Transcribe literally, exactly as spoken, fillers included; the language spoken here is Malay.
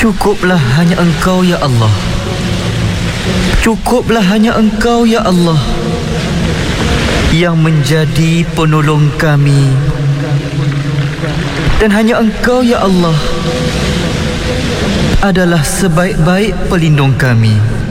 Cukuplah hanya Engkau ya Allah. Cukuplah hanya Engkau ya Allah yang menjadi penolong kami. Dan hanya Engkau ya Allah adalah sebaik-baik pelindung kami.